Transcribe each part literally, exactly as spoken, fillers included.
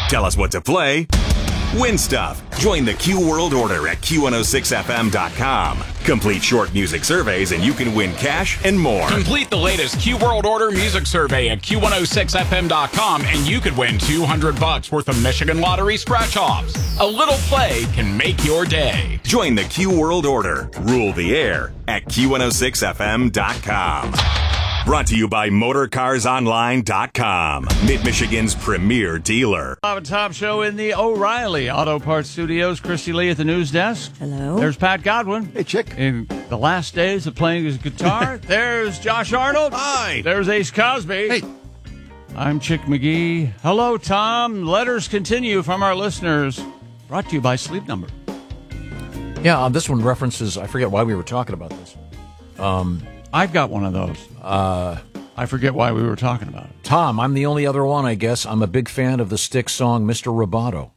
Tell us what to play. Win stuff. Join the Q World Order at Q one oh six F M dot com. Complete short music surveys and you can win cash and more. Complete the latest Q World Order music survey at Q one oh six F M dot com and you could win two hundred bucks worth of Michigan Lottery scratch-offs. A little play can make your day. Join the Q World Order. Rule the air at Q one oh six F M dot com. Brought to you by Motor Cars Online dot com, Mid-Michigan's premier dealer. Bob and Tom Show in the O'Reilly Auto Parts Studios. Christy Lee at the news desk. Hello. There's Pat Godwin. Hey, Chick. In the last days of playing his guitar. There's Josh Arnold. Hi. There's Ace Cosby. Hey. I'm Chick McGee. Hello, Tom. Letters continue from our listeners. Brought to you by Sleep Number. Yeah, um, this one references, I forget why we were talking about this. Um, I've got one of those. Uh, I forget why we were talking about it. Tom, I'm the only other one, I guess. I'm a big fan of the Styx song, Mister Roboto.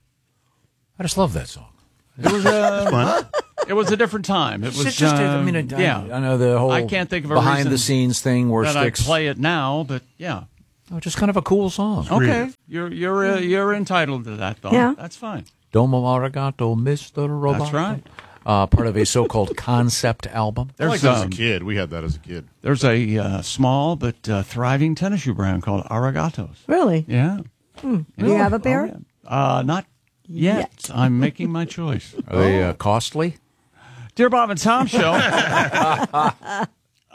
I just love that song. It was a, it was a different time. It was It's just, a- I um, mean, I, yeah. I know the whole I can't think of a behind the reason scenes thing where that Styx. I play it now, but yeah. Oh, just kind of a cool song. Okay, you're you're uh, you're entitled to that, though. Yeah. That's fine. Domo arigato, Mister Roboto. That's right. Uh, part of a so-called concept album. I like There's that as a um, kid. We had that as a kid. there's a uh, small but uh, thriving tennis shoe brand called Arigatos. Really? Yeah. Do you have a pair? Oh, yeah. Uh, not yet. Yet. I'm making my choice. Are they uh, costly? Dear Bob and Tom Show. uh,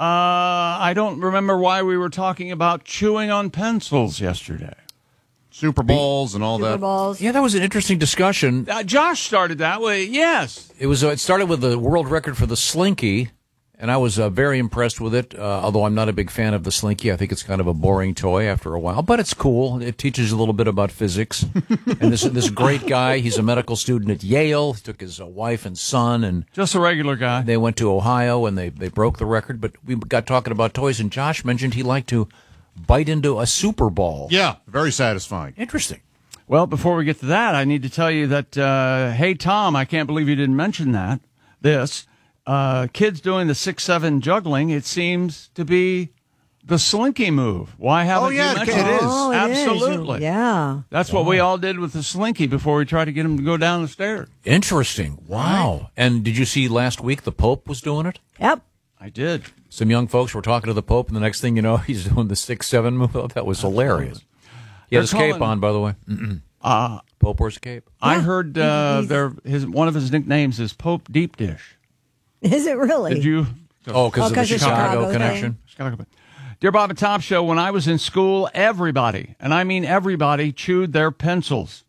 I don't remember why we were talking about chewing on pencils yesterday. Super Bowls and all Super that. Balls. Yeah, that was an interesting discussion. Uh, Josh started that way. Yes. It was. Uh, it started with the world record for the Slinky, and I was uh, very impressed with it. Uh, although I'm not a big fan of the Slinky, I think it's kind of a boring toy after a while. But it's cool. It teaches you a little bit about physics. And this this great guy, he's a medical student at Yale. He took his uh, wife and son, and Just a regular guy. they went to Ohio, and they they broke the record. But we got talking about toys, and Josh mentioned he liked to bite into a Super Ball. Yeah, very satisfying. Interesting. Well, before we get to that, I need to tell you that, uh, hey, Tom, I can't believe you didn't mention that. This. Uh, kids doing the six seven juggling, it seems to be the Slinky move. Why haven't Oh, yeah, you it mentioned is. Oh, it is. Absolutely. Yeah. That's what we all did with the Slinky before we tried to get him to go down the stairs. Interesting. Wow. And did you see last week the Pope was doing it? Yep. I did. Some young folks were talking to the Pope, and the next thing you know, he's doing the six seven move. Oh, that was hilarious. He had his They're cape calling- on, by the way. Mm-mm. Uh, Pope wears a cape. I Yeah. heard uh, He's- their his one of his nicknames is Pope Deep Dish. Is it really? Did you? Oh, because Oh, of the 'cause of Chicago, Chicago connection. Chicago. Dear Bob and Tom Show, when I was in school, everybody, and I mean everybody, chewed their pencils.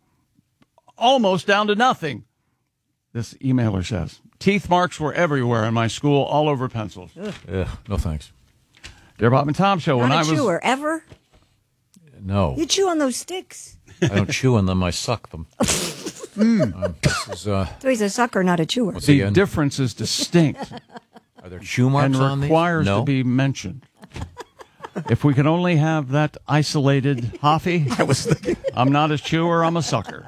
Almost down to nothing. This emailer says. Teeth marks were everywhere in my school, all over pencils. Ugh, no thanks. Dear Bob and Tom Show, when Not I a was... chewer, ever? No, You chew on those sticks. I don't chew on them. I suck them. Um, this is, uh, So he's a sucker, not a chewer. what's The again? difference is distinct Are there chew marks and on these? requires No. to be mentioned. If we could only have that isolated Hoffy, I was thinking. I'm not a chewer, I'm a sucker.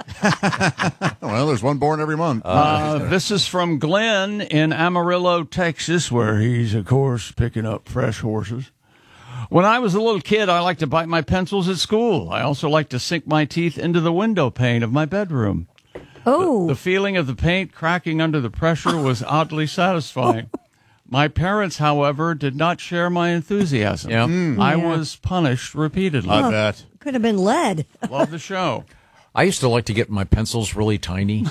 Well, there's one born every month. Uh, this is from Glenn in Amarillo, Texas, where he's, of course, picking up fresh horses. When I was a little kid, I liked to bite my pencils at school. I also liked to sink my teeth into the window pane of my bedroom. Oh. The feeling of the paint cracking under the pressure was oddly satisfying. My parents, however, did not share my enthusiasm. Yeah. I Yeah. was punished repeatedly. I bet. Could have been lead. Love the show. I used to like to get my pencils really tiny.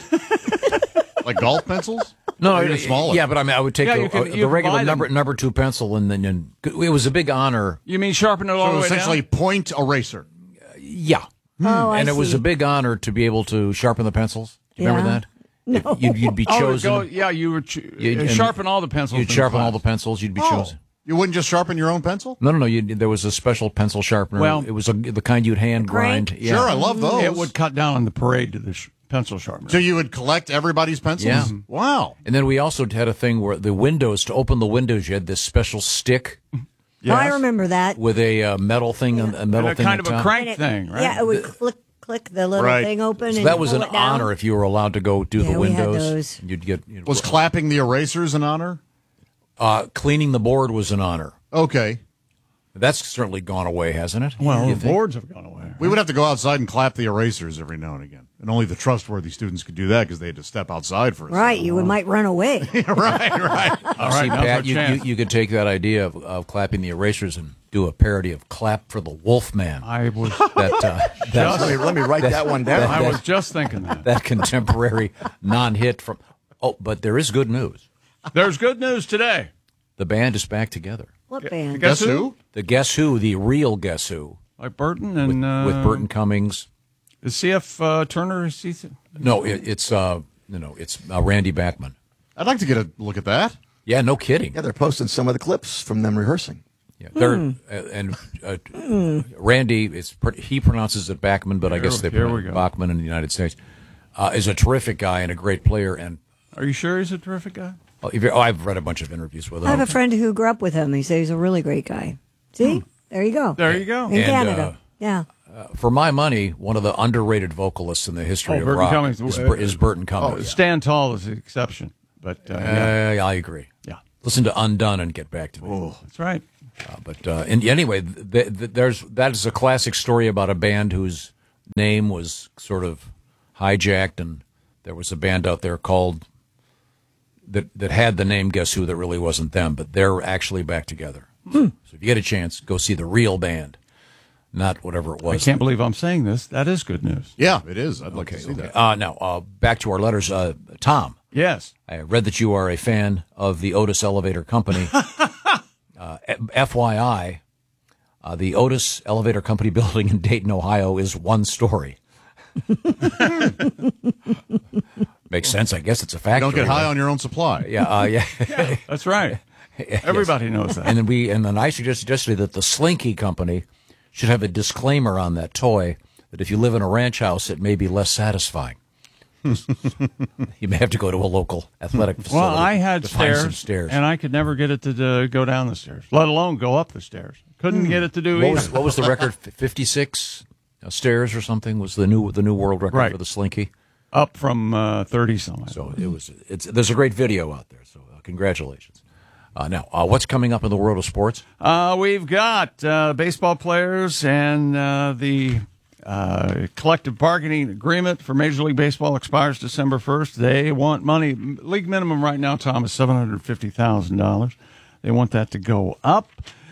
Like golf pencils? No, Or even smaller. Yeah, but I mean, I would take Yeah, the, you can- uh, you the can regular buy them. number number two pencil, and then and it was a big honor. You mean sharpen it all So the way essentially, down? point eraser. Yeah, Oh, I and it was see. a big honor to be able to sharpen the pencils. Do you remember Yeah. that? No. You'd, you'd be Oh, chosen. go, yeah, you were ch- You'd- uh, and sharpen all the pencils. You'd in sharpen all class. the pencils. You'd be Oh. chosen. You wouldn't just sharpen your own pencil? No, no, no. You, there was a special pencil sharpener. Well- it was a, the kind you'd hand crank? grind. Yeah. Sure, I love those. It would cut down on the parade to the sh- pencil sharpener. So you would collect everybody's pencils? Yeah. Wow. And then we also had a thing where the windows, to open the windows, you had this special stick Oh, I remember that. with a uh, metal thing, a metal And a thing kind on of a top. crank And it- thing, right? Yeah, it would click, click the little Right. thing open. So and that was pull an it down. honor if you were allowed to go do Yeah, the we had windows. those. You'd get you know, Was clapping the erasers an honor? uh, cleaning the board was an honor. Okay. That's certainly gone away, hasn't it? Well, You the think? boards have gone away. We would have to go outside and clap the erasers every now and again. And only the trustworthy students could do that because they had to step outside for a Right, second. you would, might run away. right, right. All right, See, now's our Pat, you, you, chance. you could take that idea of, of clapping the erasers and do a parody of "Clap for the Wolfman." I was That, uh, that, Let me, let me write that one down. I was just thinking that. that contemporary non-hit from. Oh, but there is good news. There's good news today. The band is back together. What band? Guess Guess who? who? The Guess Who, the real Guess Who, Like Burton and uh, with Burton Cummings. Is C F Uh, Turner? Is he, No, it, it's uh, you know, it's uh, Randy Bachman. I'd like to get a look at that. Yeah, no kidding. Yeah, they're posting some of the clips from them rehearsing. Yeah, they're uh, and uh, Randy. It's pr- he pronounces it Bachman, but I Here- guess they here we pronounce go. Bachman in the United States. Uh, is a terrific guy and a great player. And Are you sure he's a terrific guy? oh, if you're- oh, I've read a bunch of interviews with him. I have a friend who grew up with him. He said he's a really great guy. See? There you go. There you go. In And, Canada. uh, yeah. Uh, for my money, one of the underrated vocalists in the history Oh, of Burton rock Cummings. is, Bur- is Burton Cummings. Oh, Stand Tall is the exception. But uh, yeah. Uh, I agree. yeah, Listen to Undone and get back to me. that's right. Uh, but uh, and anyway, th- th- there's that is a classic story about a band whose name was sort of hijacked, and there was a band out there called that that had the name Guess Who that really wasn't them, but they're actually back together. Hmm. So if you get a chance, go see the real band, not whatever it I was. can't believe I'm saying this. That is good news. Yeah, it is. I'd like Okay, to see okay. that. Uh, now uh, back to our letters. Uh, Tom, Yes. I read that you are a fan of the Otis Elevator Company. uh, F Y I, uh, the Otis Elevator Company building in Dayton, Ohio, is one story. Makes sense. I guess it's a You factory. don't get high right? on your own supply. Yeah, uh, yeah. That's right. Everybody knows that. And then we, and then I suggested yesterday that the Slinky Company should have a disclaimer on that toy that if you live in a ranch house, it may be less satisfying. You may have to go to a local athletic facility. Well, I had to find stairs, some stairs. and I could never get it to uh, go down the stairs, let alone go up the stairs. Couldn't get it to do What either. was, what was the record? fifty-six uh, stairs or something was the new the new world record Right. for the Slinky. Up from uh, thirty something. So it was. It's there's a great video out there. So uh, congratulations. Uh, now, uh, what's coming up in the world of sports? Uh, we've got uh, baseball players and uh, the uh, collective bargaining agreement for Major League Baseball expires December first. They want money. League minimum right now, Tom, is seven hundred fifty thousand dollars. They want that to go up.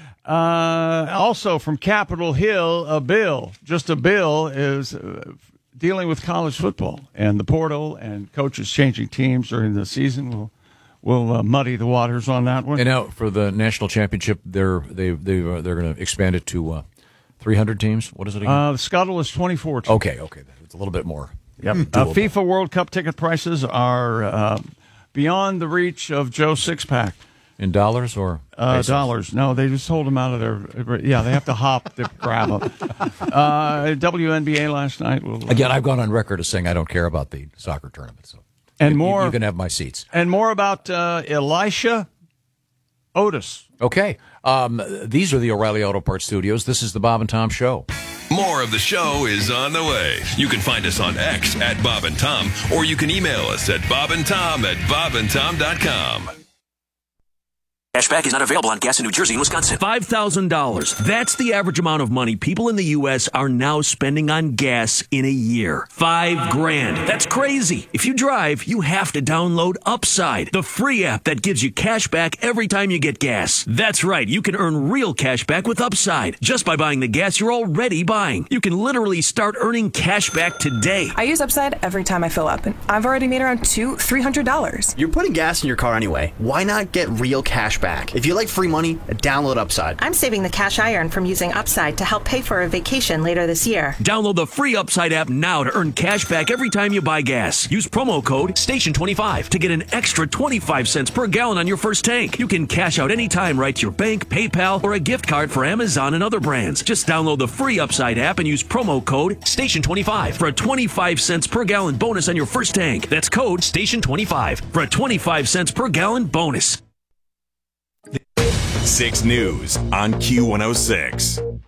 Uh, also from Capitol Hill, a bill, just a bill, is uh, dealing with college football and the portal and coaches changing teams during the season. We'll, we'll uh, muddy the waters on that one. And now for the national championship, they're they they uh, they're going to expand it to uh, three hundred teams. What is it again? Uh, the Scuttle is twenty-four. okay, okay, it's a little bit more. Yep. Uh, FIFA World Cup ticket prices are uh, beyond the reach of Joe Sixpack. In dollars or Uh, pesos? dollars. No, they just hold them out of their. Yeah, they have to hop to grab them. Uh, W N B A last night. Will, Again, I've gone on record as saying I don't care about the soccer tournament. So And you, more- you can have my seats. And more about uh, Elisha Otis. Okay, um, these are the O'Reilly Auto Parts Studios. This is the Bob and Tom Show. More of the show is on the way. You can find us on X at Bob and Tom, or you can email us at bobandtom at bobandtom dot com. Cashback is not available on gas in New Jersey and Wisconsin. five thousand dollars. That's the average amount of money people in the U S are now spending on gas in a year. Five grand. That's crazy. If you drive, you have to download Upside, the free app that gives you cash back every time you get gas. That's right. You can earn real cash back with Upside just by buying the gas you're already buying. You can literally start earning cash back today. I use Upside every time I fill up, and I've already made around two, three hundred dollars. You're putting gas in your car anyway. Why not get real cash back? If you like free money, download Upside. I'm saving the cash I earn from using Upside to help pay for a vacation later this year. Download the free Upside app now to earn cash back every time you buy gas. Use promo code station twenty-five to get an extra twenty-five cents per gallon on your first tank. You can cash out anytime right to your bank, PayPal, or a gift card for Amazon and other brands. Just download the free Upside app and use promo code station twenty-five for a twenty-five cents per gallon bonus on your first tank. That's code station twenty-five for a twenty-five cents per gallon bonus. six News on Q one oh six.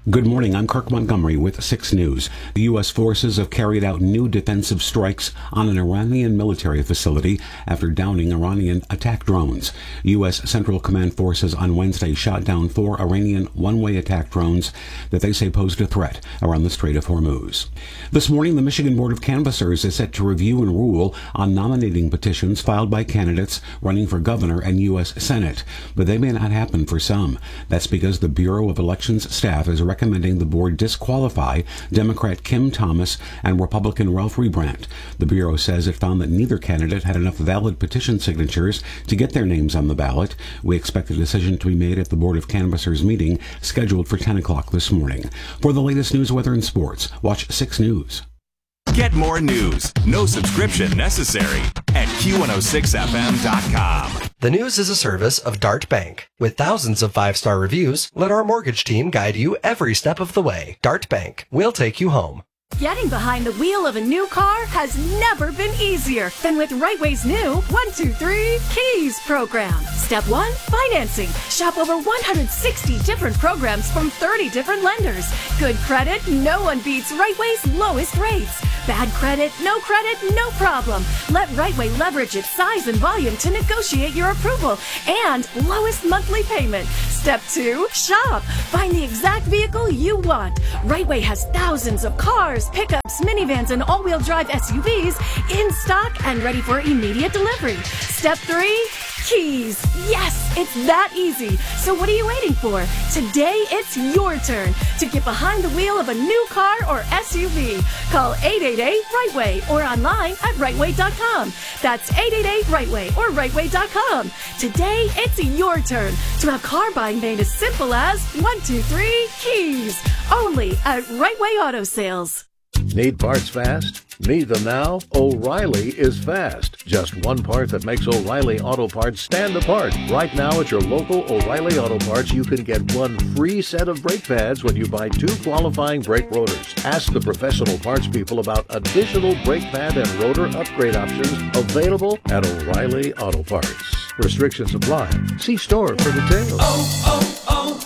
Good morning. I'm Kirk Montgomery with six News. The U S forces have carried out new defensive strikes on an Iranian military facility after downing Iranian attack drones. U S Central Command forces on Wednesday shot down four Iranian one-way attack drones that they say posed a threat around the Strait of Hormuz. This morning, the Michigan Board of Canvassers is set to review and rule on nominating petitions filed by candidates running for governor and U S Senate, but they may not happen for some. That's because the Bureau of Elections staff is recommending the board disqualify Democrat Kim Thomas and Republican Ralph Rebrandt. The Bureau says it found that neither candidate had enough valid petition signatures to get their names on the ballot. We expect a decision to be made at the Board of Canvassers meeting scheduled for ten o'clock this morning. For the latest news, weather, and sports, watch six News. Get more news, no subscription necessary, at Q one oh six F M dot com. The News is a service of Dart Bank. With thousands of five-star reviews, let our mortgage team guide you every step of the way. Dart Bank. We'll take you home. Getting behind the wheel of a new car has never been easier than with Rightway's new one two three Keys program. Step one, financing. Shop over one hundred sixty different programs from thirty different lenders. Good credit, no one beats Rightway's lowest rates. Bad credit, no credit, no problem. Let Rightway leverage its size and volume to negotiate your approval and lowest monthly payment. Step two, shop. Find the exact vehicle you want. Rightway has thousands of cars, pickups, minivans, and all-wheel drive S U Vs in stock and ready for immediate delivery. Step three, Keys. Yes, it's that easy. So what are you waiting for? Today, it's your turn to get behind the wheel of a new car or S U V. Call eight eight eight RIGHTWAY or online at rightway dot com. That's eight eight eight RIGHTWAY or rightway dot com. Today, it's your turn to have car buying made as simple as one two three Keys. Only at Rightway Auto Sales. Need parts fast? Need them now? O'Reilly is fast. Just one part that makes O'Reilly Auto Parts stand apart. Right now at your local O'Reilly Auto Parts, you can get one free set of brake pads when you buy two qualifying brake rotors. Ask the professional parts people about additional brake pad and rotor upgrade options available at O'Reilly Auto Parts. Restrictions apply. See store for details. Oh,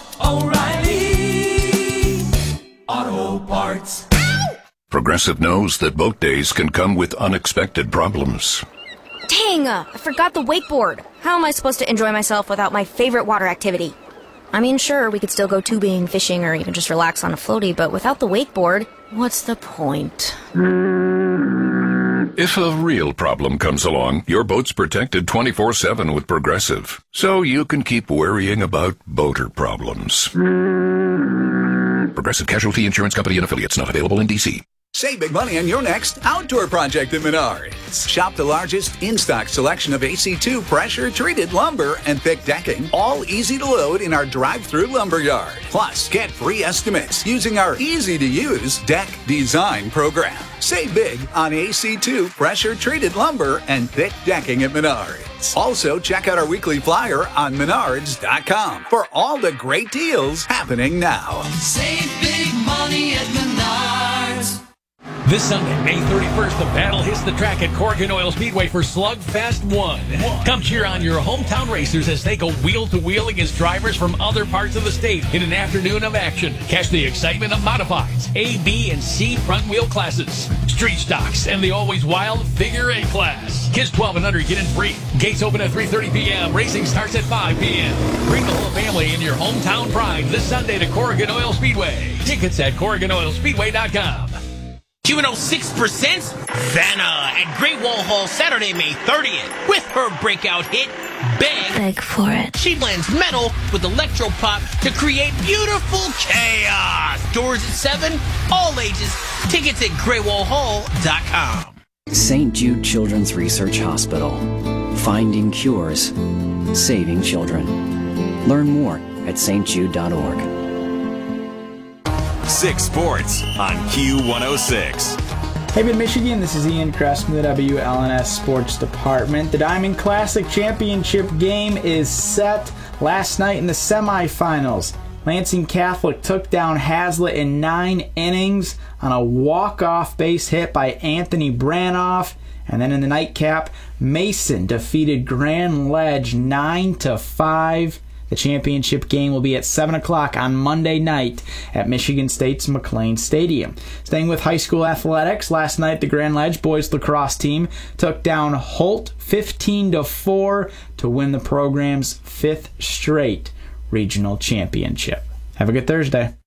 oh, oh, O'Reilly Auto Parts. Progressive knows that boat days can come with unexpected problems. Dang, uh, I forgot the wakeboard. How am I supposed to enjoy myself without my favorite water activity? I mean, sure, we could still go tubing, fishing, or even just relax on a floaty, but without the wakeboard, what's the point? If a real problem comes along, your boat's protected twenty-four seven with Progressive, so you can keep worrying about boater problems. Progressive Casualty Insurance Company and Affiliates, not available in D C. Save big money on your next outdoor project at Menards. Shop the largest in-stock selection of A C two pressure-treated lumber and thick decking, all easy to load in our drive-through lumber yard. Plus, get free estimates using our easy-to-use deck design program. Save big on A C two pressure-treated lumber and thick decking at Menards. Also, check out our weekly flyer on menards dot com for all the great deals happening now. Save big money at Menards. This Sunday, May thirty-first, the battle hits the track at Corrigan Oil Speedway for Slugfest one. Come cheer on your hometown racers as they go wheel to wheel against drivers from other parts of the state in an afternoon of action. Catch the excitement of modifieds, A, B, and C front wheel classes, street stocks, and the always wild figure eight class. Kids twelve and under get in free. Gates open at three thirty p.m. Racing starts at five p.m. Bring the whole family and your hometown pride this Sunday to Corrigan Oil Speedway. Tickets at corrigan oil speedway dot com. Q one oh six presents Vanna at Great Wall Hall Saturday, May thirtieth with her breakout hit, Beg. Beg for it. She blends metal with electropop to create beautiful chaos. Doors at seven, all ages. Tickets at great wall hall dot com. Saint Jude Children's Research Hospital. Finding cures. Saving children. Learn more at s t jude dot org. Six Sports on Q one oh six. Hey, Mid-Michigan, this is Ian Kress from the W L N S Sports Department. The Diamond Classic Championship game is set last night in the semifinals. Lansing Catholic took down Hazlitt in nine innings on a walk-off base hit by Anthony Branoff. And then in the nightcap, Mason defeated Grand Ledge nine to five. The championship game will be at seven o'clock on Monday night at Michigan State's McLean Stadium. Staying with high school athletics, last night the Grand Ledge boys lacrosse team took down Holt fifteen to four to win the program's fifth straight regional championship. Have a good Thursday.